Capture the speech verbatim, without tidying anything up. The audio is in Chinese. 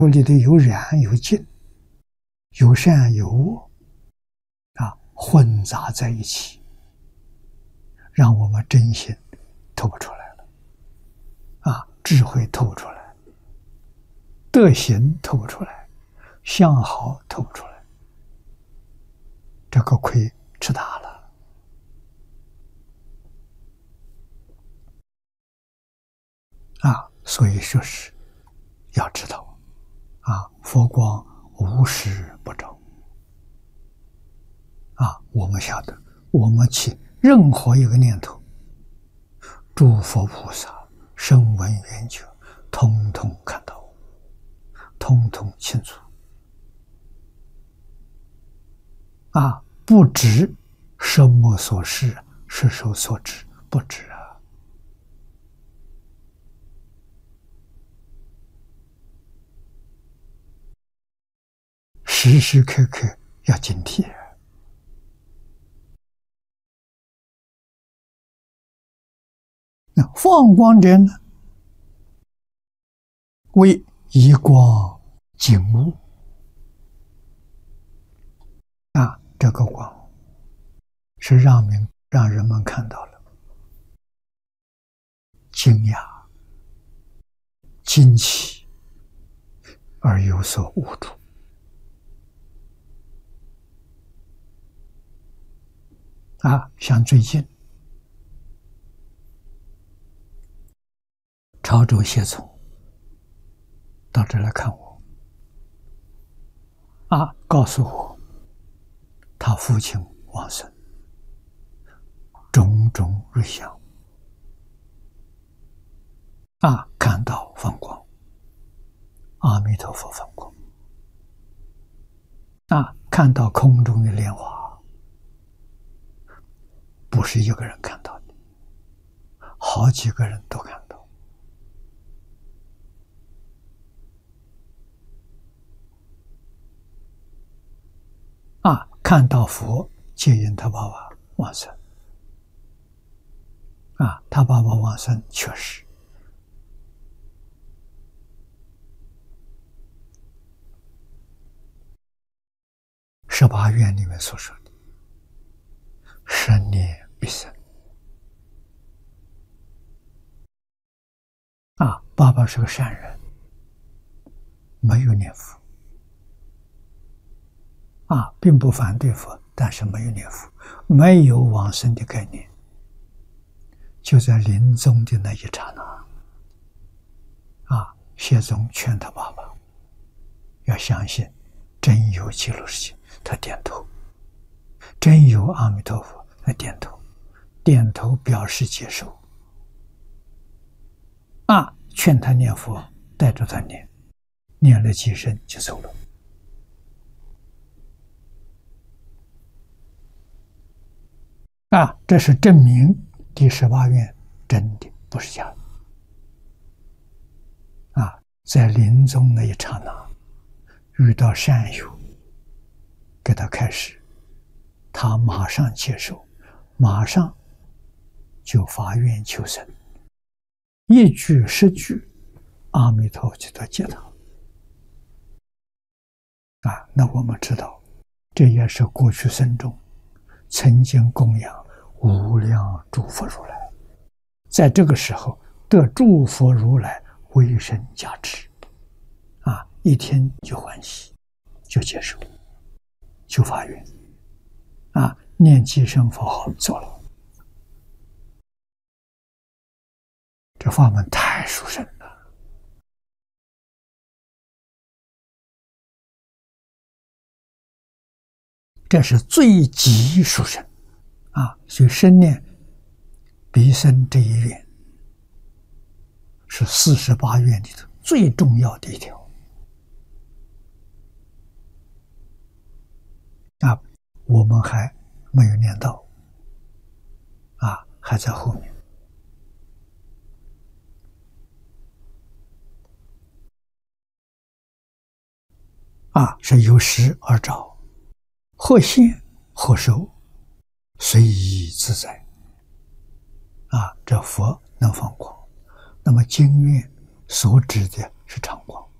里头有染有净，有善有恶，啊，混杂在一起，让我们真心透不出来了，啊，智慧透不出来，德行透不出来，相好透不出来，这个亏吃大了。啊，所以说是要知道。啊，佛光无时不照。啊，我们晓得，我们起任何一个念头，诸佛菩萨声闻缘觉，通通看到，通通清楚。啊，不知什么所示，是受所知，不知啊。时时刻刻要警惕。那放光者呢，为以光景物。啊，这个光是让人让人们看到了惊讶、惊奇，而有所悟出。啊，像最近潮州谢聪到这来看我，啊，告诉我他父亲往生，种种瑞相，啊，看到放光，阿弥陀佛放光，啊，看到空中的莲花。不是一个人看到的，好几个人都看到。啊，看到佛接引他爸爸往生。啊，他爸爸往生确实。十八愿里面所说的，十念一生。啊，爸爸是个善人，没有念佛。啊，并不反对佛，但是没有念佛，没有往生的概念。就在临终的那一刹那，啊，谢宗劝他爸爸要相信真有极乐世界，他点头；真有阿弥陀佛，他点头，点头表示接受。啊，劝他念佛，带着他念，念了几声就走了。啊，这是证明第十八愿真的，不是假的。啊，在临终那一刹那，遇到善友，给他开示，他马上接受，马上就发愿求生，一句十句，阿弥陀就得接他。啊，那我们知道，这也是过去生中曾经供养无量诸佛如来，在这个时候得诸佛如来威神加持，啊，一听就欢喜，就接受，就发愿，啊，念几声佛号走了。这法门太殊胜了，这是最极殊胜。啊，所以生念毕生这一愿是四十八愿里头最重要的一条。啊，我们还没有念到，啊，还在后面。啊，是由实而照，或现或收，随意自在。啊，这佛能放光，那么经院所指的是常光。